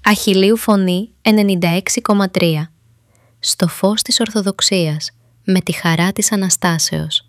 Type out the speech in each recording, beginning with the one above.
Αχιλλείου Φωνή 96,3. Στο φως της Ορθοδοξίας, με τη χαρά της Αναστάσεως.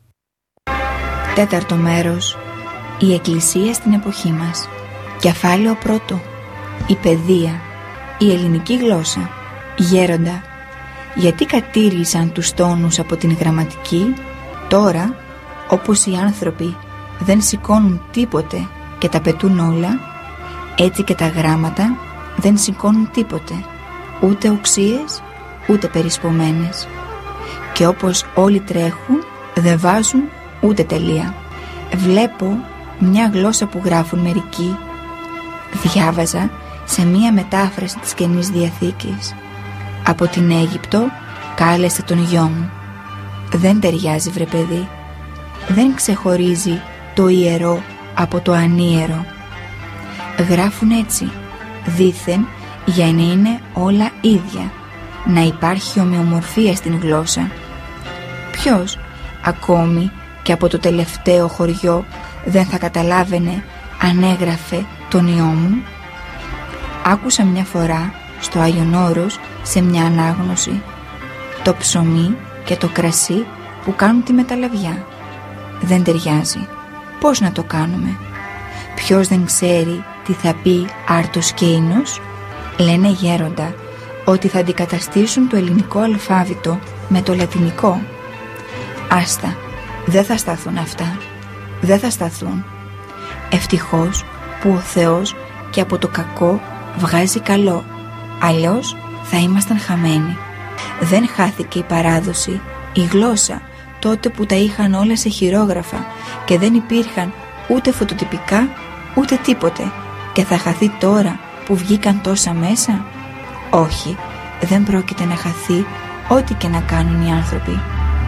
Τέταρτο μέρος. Η Εκκλησία στην εποχή μας. Κεφάλαιο πρώτο. Η παιδεία. Η ελληνική γλώσσα. Γέροντα, γιατί κατήργησαν τους τόνους από την γραμματική, τώρα, όπως οι άνθρωποι δεν σηκώνουν τίποτε και τα πετούν όλα, έτσι και τα γράμματα δεν σηκώνουν τίποτε, ούτε οξείες, ούτε περισπωμένες. Και όπως όλοι τρέχουν, δεν βάζουν ούτε τελεία. Βλέπω μια γλώσσα που γράφουν μερικοί. Διάβαζα σε μια μετάφραση της Καινής Διαθήκης. Από την Αίγυπτο κάλεσε τον γιο μου. Δεν ταιριάζει, βρε παιδί. Δεν ξεχωρίζει το ιερό από το ανίερο. Γράφουν έτσι, δήθεν για να είναι όλα ίδια, να υπάρχει ομοιομορφία στην γλώσσα. Ποιος, ακόμη και από το τελευταίο χωριό, δεν θα καταλάβαινε αν έγραφε τον ιό μου? Άκουσα μια φορά στο Άγιον Όρος σε μια ανάγνωση το ψωμί και το κρασί που κάνουν τη μεταλαβιά. Δεν ταιριάζει. Πώς να το κάνουμε? Ποιος δεν ξέρει τι θα πει άρτος και ίνος? Λένε, γέροντα, ότι θα αντικαταστήσουν το ελληνικό αλφάβητο με το λατινικό. Άστα, δεν θα σταθούν αυτά. Δεν θα σταθούν. Ευτυχώς που ο Θεός και από το κακό βγάζει καλό, αλλιώς θα ήμασταν χαμένοι. Δεν χάθηκε η παράδοση, η γλώσσα, τότε που τα είχαν όλα σε χειρόγραφα και δεν υπήρχαν ούτε φωτοτυπικά ούτε τίποτε, και θα χαθεί τώρα που βγήκαν τόσα μέσα? Όχι, δεν πρόκειται να χαθεί ό,τι και να κάνουν οι άνθρωποι.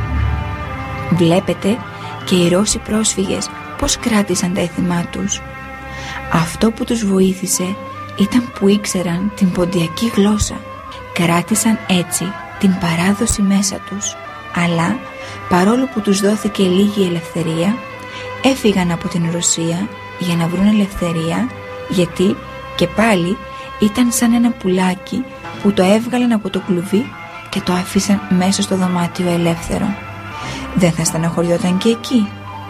Βλέπετε και οι Ρώσοι πρόσφυγες πώς κράτησαν τα έθιμά τους. Αυτό που τους βοήθησε ήταν που ήξεραν την ποντιακή γλώσσα. Κράτησαν έτσι την παράδοση μέσα τους, αλλά παρόλο που τους δόθηκε λίγη ελευθερία, έφυγαν από την Ρωσία για να βρουν ελευθερία, γιατί και πάλι ήταν σαν ένα πουλάκι που το έβγαλαν από το κλουβί και το άφησαν μέσα στο δωμάτιο ελεύθερο. Δεν θα στεναχωριόταν και εκεί?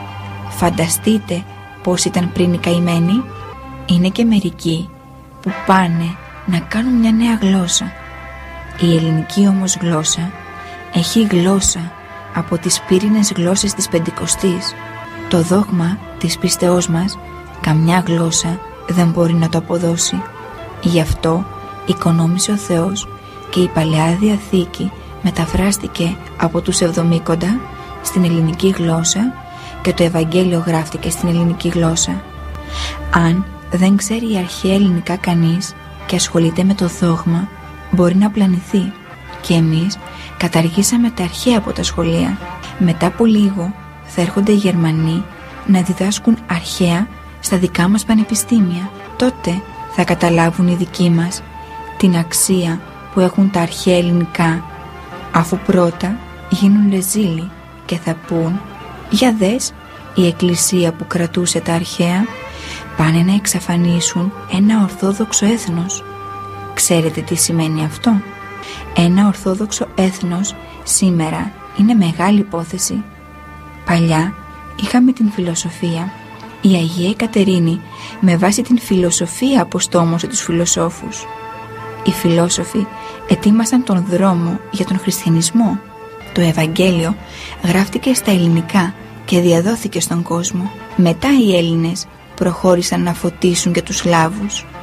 Φανταστείτε πώς ήταν πριν οι καημένοι. Είναι και μερικοί που πάνε να κάνουν μια νέα γλώσσα. Η ελληνική όμως γλώσσα έχει γλώσσα από τις πύρινες γλώσσες της Πεντηκοστής. Το δόγμα της πίστεώς μας καμιά γλώσσα δεν μπορεί να το αποδώσει. Γι' αυτό οικονόμησε ο Θεός και η Παλαιά Διαθήκη μεταφράστηκε από τους Εβδομήκοντα στην ελληνική γλώσσα και το Ευαγγέλιο γράφτηκε στην ελληνική γλώσσα. Αν δεν ξέρει αρχαία ελληνικά κανείς και ασχολείται με το δόγμα, μπορεί να πλανηθεί. Και εμείς καταργήσαμε τα αρχαία από τα σχολεία. Μετά από λίγο θα έρχονται οι Γερμανοί να διδάσκουν αρχαία στα δικά μας πανεπιστήμια. Τότε θα καταλάβουν οι δικοί μας την αξία που έχουν τα αρχαία ελληνικά, αφού πρώτα γίνουν ρεζίλοι και θα πούν, για δες, η εκκλησία που κρατούσε τα αρχαία πάνε να εξαφανίσουν ένα ορθόδοξο έθνος. Ξέρετε τι σημαίνει αυτό? Ένα ορθόδοξο έθνος σήμερα είναι μεγάλη υπόθεση. Παλιά είχαμε την φιλοσοφία. Η Αγία Εκατερίνη με βάση την φιλοσοφία αποστόμωσε τους φιλοσόφους. Οι φιλόσοφοι ετοίμασαν τον δρόμο για τον χριστιανισμό. Το Ευαγγέλιο γράφτηκε στα ελληνικά και διαδόθηκε στον κόσμο. Μετά οι Έλληνες προχώρησαν να φωτίσουν και τους Σλάβους.